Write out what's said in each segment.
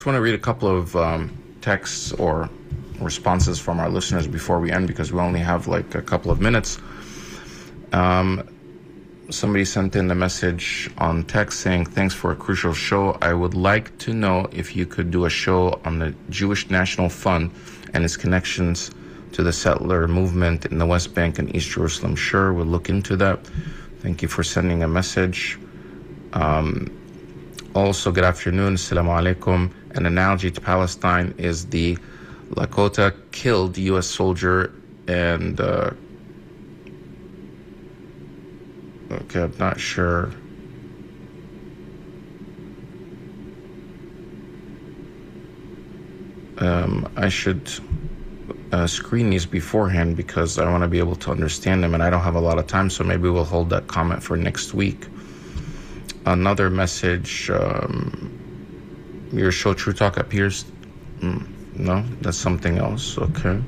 want to read a couple of texts or responses from our listeners before we end, because we only have like a couple of minutes. Somebody sent in a message on text saying, thanks for a crucial show. I would like to know if you could do a show on the Jewish National Fund and its connections to the settler movement in the West Bank and East Jerusalem. Sure, we'll look into that. Thank you for sending a message. Also, good afternoon. Assalamu alaikum. An analogy to Palestine is the Lakota killed U.S. soldier and... okay, I'm not sure. I should screen these beforehand because I want to be able to understand them, and I don't have a lot of time, so maybe we'll hold that comment for next week. Another message, your show True Talk appears... no, that's something else. Okay.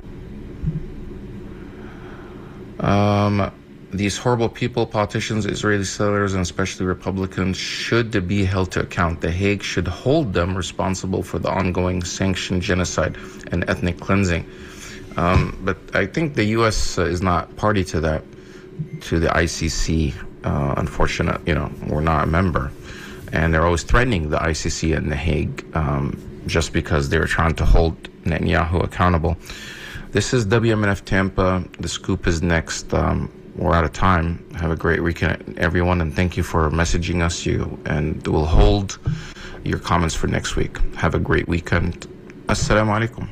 These horrible people, politicians, Israeli settlers, and especially Republicans, should be held to account. The Hague should hold them responsible for the ongoing sanctioned genocide and ethnic cleansing. But I think the U.S. Is not party to that, to the ICC. Unfortunately, we're not a member. And they're always threatening the ICC and the Hague just because they're trying to hold Netanyahu accountable. This is WMNF Tampa. The Scoop is next. We're out of time. Have a great weekend, everyone, and thank you for messaging us. And we'll hold your comments for next week. Have a great weekend. Assalamu alaikum.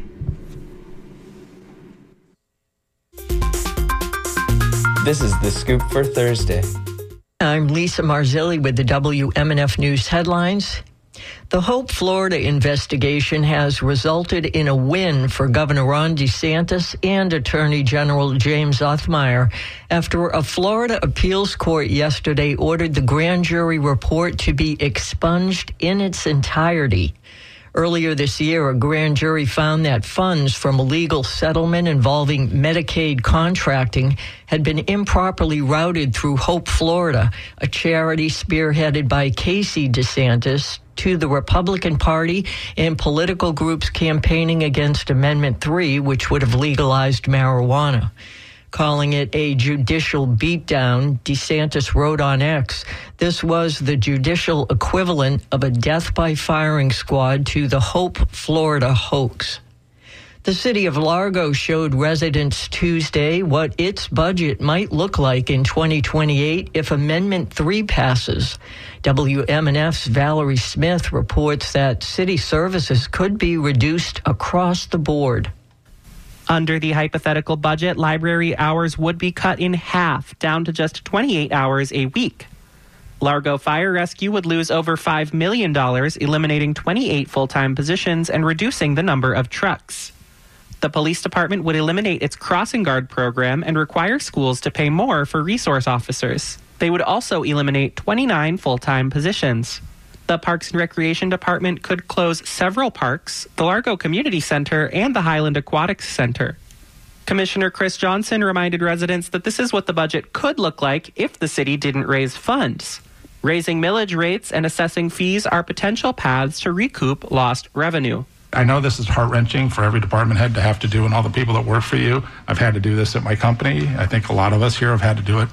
This is The Scoop for Thursday. I'm Lisa Marzilli with the WMNF News headlines. The Hope, Florida investigation has resulted in a win for Governor Ron DeSantis and Attorney General James Othmeyer after a Florida appeals court yesterday ordered the grand jury report to be expunged in its entirety. Earlier this year, a grand jury found that funds from a legal settlement involving Medicaid contracting had been improperly routed through Hope, Florida, a charity spearheaded by Casey DeSantis, to the Republican Party and political groups campaigning against Amendment 3, which would have legalized marijuana. Calling it a judicial beatdown, DeSantis wrote on X, "This was the judicial equivalent of a death by firing squad to the Hope, Florida hoax." The city of Largo showed residents Tuesday what its budget might look like in 2028 if Amendment 3 passes. WMNF's Valerie Smith reports that city services could be reduced across the board. Under the hypothetical budget, library hours would be cut in half, down to just 28 hours a week. Largo Fire Rescue would lose over $5 million, eliminating 28 full-time positions and reducing the number of trucks. The police department would eliminate its crossing guard program and require schools to pay more for resource officers. They would also eliminate 29 full-time positions. The Parks and Recreation Department could close several parks, the Largo Community Center, and the Highland Aquatics Center. Commissioner Chris Johnson reminded residents that this is what the budget could look like if the city didn't raise funds. Raising millage rates and assessing fees are potential paths to recoup lost revenue. I know this is heart-wrenching for every department head to have to do, and all the people that work for you. I've had to do this at my company. I think a lot of us here have had to do it,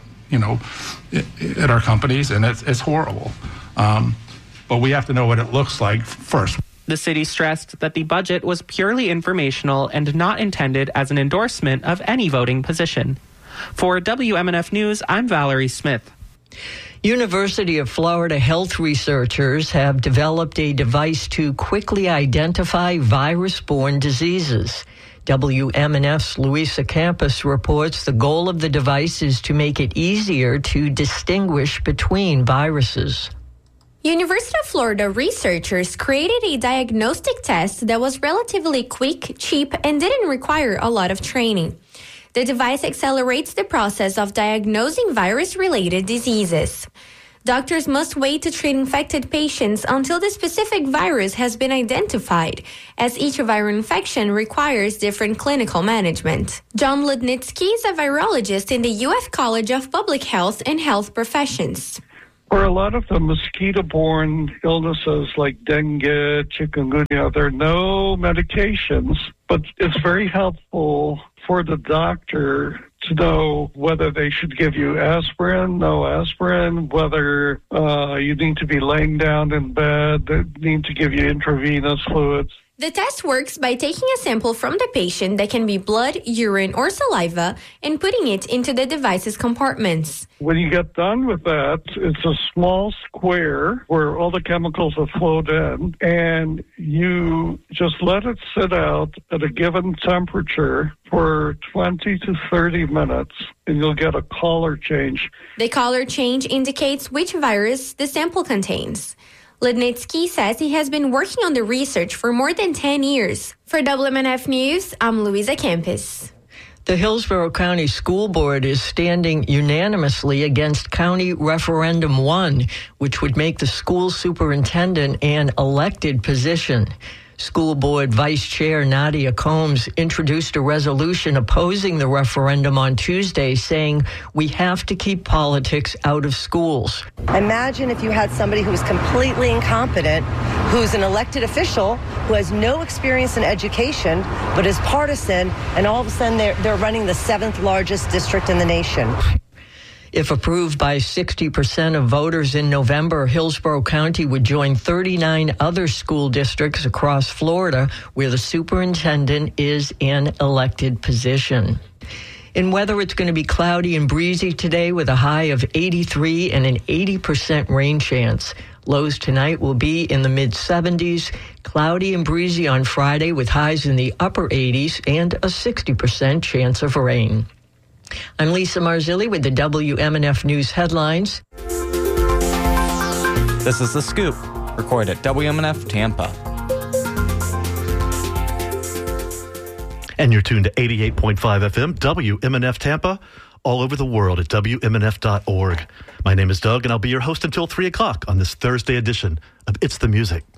at our companies, and it's horrible. But we have to know what it looks like first. The city stressed that the budget was purely informational and not intended as an endorsement of any voting position. For WMNF News, I'm Valerie Smith. University of Florida health researchers have developed a device to quickly identify virus-borne diseases. WMNF's Louisa Campos reports the goal of the device is to make it easier to distinguish between viruses. University of Florida researchers created a diagnostic test that was relatively quick, cheap, and didn't require a lot of training. The device accelerates the process of diagnosing virus-related diseases. Doctors must wait to treat infected patients until the specific virus has been identified, as each viral infection requires different clinical management. John Ludnitsky is a virologist in the UF College of Public Health and Health Professions. For a lot of the mosquito-borne illnesses like dengue, chikungunya, there are no medications, but it's very helpful for the doctor to know whether they should give you aspirin, no aspirin, whether you need to be laying down in bed, they need to give you intravenous fluids. The test works by taking a sample from the patient that can be blood, urine, or saliva and putting it into the device's compartments. When you get done with that, it's a small square where all the chemicals have flowed in, and you just let it sit out at a given temperature for 20 to 30 minutes, and you'll get a color change. The color change indicates which virus the sample contains. Lednitsky says he has been working on the research for more than 10 years. For WMNF News, I'm Luisa Campos. The Hillsborough County School Board is standing unanimously against County Referendum 1, which would make the school superintendent an elected position. School Board Vice Chair Nadia Combs introduced a resolution opposing the referendum on Tuesday, saying we have to keep politics out of schools. Imagine if you had somebody who is completely incompetent, who's an elected official, who has no experience in education, but is partisan, and all of a sudden they're running the 7th largest district in the nation. If approved by 60% of voters in November, Hillsborough County would join 39 other school districts across Florida where the superintendent is an elected position. In weather, it's going to be cloudy and breezy today with a high of 83 and an 80% rain chance. Lows tonight will be in the mid-70s, cloudy and breezy on Friday with highs in the upper 80s and a 60% chance of rain. I'm Lisa Marzilli with the WMNF News headlines. This is The Scoop, recorded at WMNF Tampa. And you're tuned to 88.5 FM, WMNF Tampa, all over the world at WMNF.org. My name is Doug, and I'll be your host until 3 o'clock on this Thursday edition of It's the Music.